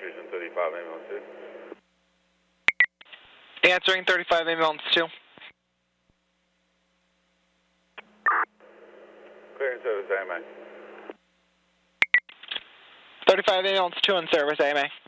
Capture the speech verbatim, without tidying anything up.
intrusion thirty-five ambulance two. Answering thirty-five ambulance two. Clearing service A M A. thirty-five ambulance two in service A M A.